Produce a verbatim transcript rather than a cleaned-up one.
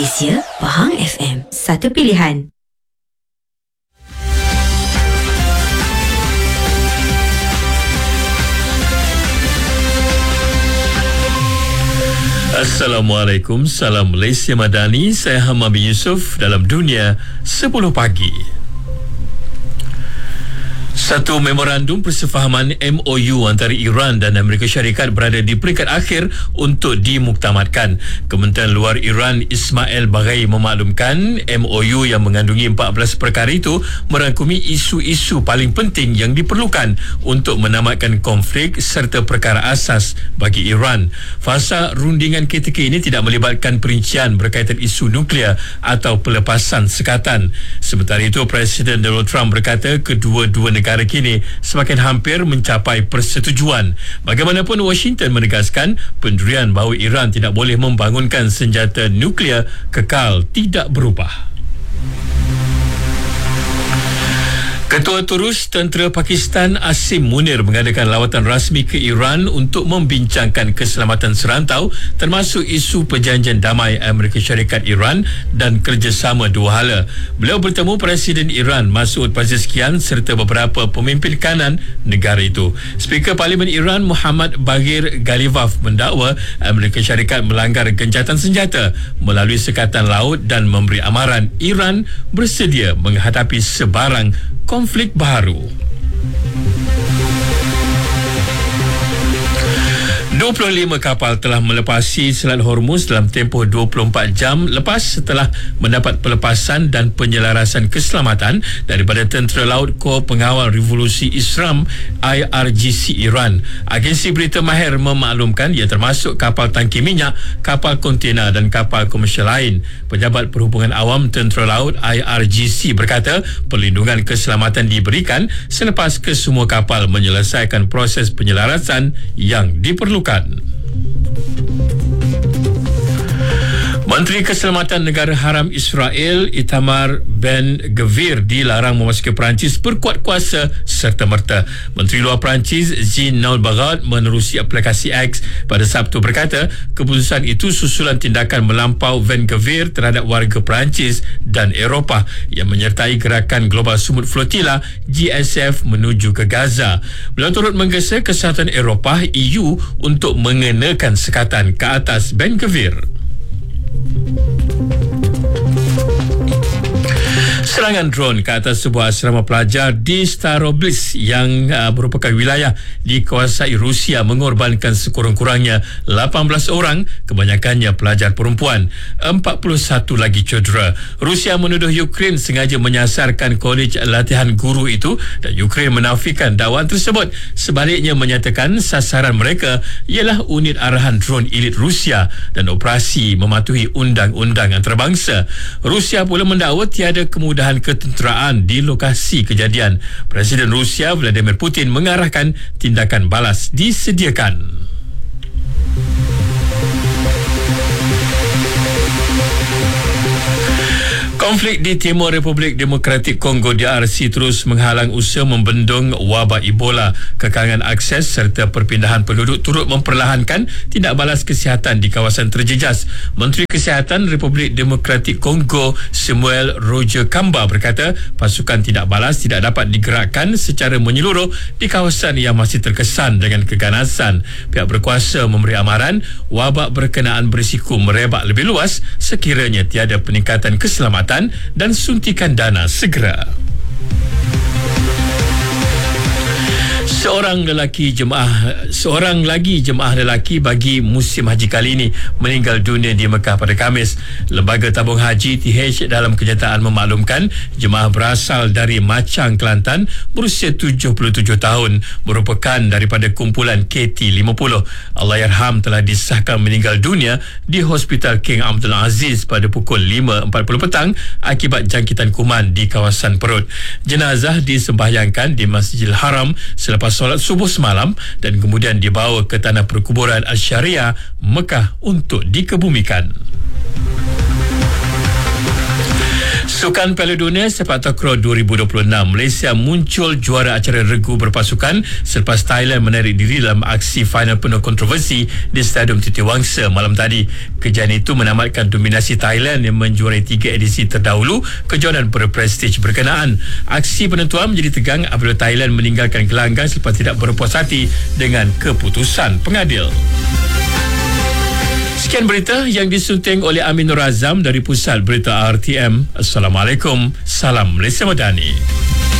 Malaysia, Pahang F M, satu pilihan. Assalamualaikum, salam Malaysia Madani. Saya Hamam bin Yusof dalam Dunia sepuluh Pagi. Satu memorandum persefahaman M O U antara Iran dan Amerika Syarikat berada di peringkat akhir untuk dimuktamadkan. Kementerian Luar Iran Ismail Baghai memaklumkan M O U yang mengandungi empat belas perkara itu merangkumi isu-isu paling penting yang diperlukan untuk menamatkan konflik serta perkara asas bagi Iran. Fasa rundingan K T K ini tidak melibatkan perincian berkaitan isu nuklear atau pelepasan sekatan. Sementara itu, Presiden Donald Trump berkata kedua-dua negara kini semakin hampir mencapai persetujuan. Bagaimanapun, Washington menegaskan pendirian bahawa Iran tidak boleh membangunkan senjata nuklear kekal tidak berubah. Ketua Terus Tentera Pakistan Asim Munir mengadakan lawatan rasmi ke Iran untuk membincangkan keselamatan serantau termasuk isu perjanjian damai Amerika Syarikat Iran dan kerjasama dua hala. Beliau bertemu Presiden Iran Masoud Pezeshkian serta beberapa pemimpin kanan negara itu. Speaker Parlimen Iran Muhammad Baghir Ghalibaf mendakwa Amerika Syarikat melanggar gencatan senjata melalui sekatan laut dan memberi amaran Iran bersedia menghadapi sebarang konflik baru. dua puluh lima kapal telah melepasi Selat Hormuz dalam tempoh dua puluh empat jam lepas setelah mendapat pelepasan dan penyelarasan keselamatan daripada Tentera Laut Kor Pengawal Revolusi Islam I R G C Iran. Agensi berita Maher memaklumkan ia termasuk kapal tangki minyak, kapal kontena dan kapal komersial lain. Pejabat Perhubungan Awam Tentera Laut I R G C berkata perlindungan keselamatan diberikan selepas kesemua kapal menyelesaikan proses penyelarasan yang diperlukan. Menteri Keselamatan Negara Haram Israel Itamar Ben-Gvir dilarang memasuki Perancis berkuat kuasa serta-merta. Menteri Luar Perancis Jean Naul-Bagad menerusi aplikasi X pada Sabtu berkata keputusan itu susulan tindakan melampau Ben-Gvir terhadap warga Perancis dan Eropah yang menyertai gerakan Global Sumut Flotilla G S F menuju ke Gaza. Beliau turut menggesa kesihatan Eropah E U untuk mengenakan sekatan ke atas Ben-Gvir. Serangan drone ke atas sebuah asrama pelajar di Staroblitz yang uh, merupakan wilayah dikuasai Rusia mengorbankan sekurang-kurangnya lapan belas orang, kebanyakannya pelajar perempuan. empat puluh satu lagi cedera. Rusia menuduh Ukraine sengaja menyasarkan kolej latihan guru itu dan Ukraine menafikan dakwaan tersebut. Sebaliknya menyatakan sasaran mereka ialah unit arahan drone elit Rusia dan operasi mematuhi undang-undang antarabangsa. Rusia pula mendakwa tiada kemudahan ketenteraan di lokasi kejadian. Presiden Rusia Vladimir Putin mengarahkan tindakan balas disediakan. Konflik di Timur Republik Demokratik Kongo D R C terus menghalang usaha membendung wabak Ebola. Kekangan akses serta perpindahan penduduk turut memperlahankan tindak balas kesihatan di kawasan terjejas. Menteri Kesihatan Republik Demokratik Kongo Samuel Roger Kamba berkata pasukan tindak balas tidak dapat digerakkan secara menyeluruh di kawasan yang masih terkesan dengan keganasan. Pihak berkuasa memberi amaran wabak berkenaan berisiko merebak lebih luas sekiranya tiada peningkatan keselamatan dan suntikan dana segera. Seorang lelaki jemaah seorang lagi jemaah lelaki bagi musim haji kali ini meninggal dunia di Mekah pada Khamis. Lembaga Tabung Haji T H dalam kenyataan memaklumkan jemaah berasal dari Macang, Kelantan, berusia tujuh puluh tujuh tahun, merupakan daripada kumpulan K T lima puluh. Allahyarham telah disahkan meninggal dunia di Hospital King Abdul Aziz pada pukul lima empat puluh petang akibat jangkitan kuman di kawasan perut. Jenazah disembahyangkan di Masjidil Haram selepas solat subuh semalam dan kemudian dibawa ke tanah perkuburan Al-Syariah Mekah untuk dikebumikan. Sukan Piala Dunia Sepak Takraw dua ribu dua puluh enam, Malaysia muncul juara acara regu berpasukan selepas Thailand menarik diri dalam aksi final penuh kontroversi di Stadium Titiwangsa malam tadi. Kejadian itu menamatkan dominasi Thailand yang menjuarai tiga edisi terdahulu kejohanan berprestij berkenaan. Aksi penentuan menjadi tegang apabila Thailand meninggalkan gelanggang selepas tidak berpuas hati dengan keputusan pengadil. Sekian berita yang disunting oleh Amin Nur Azam dari Pusat Berita R T M. Assalamualaikum. Salam Malaysia Madani.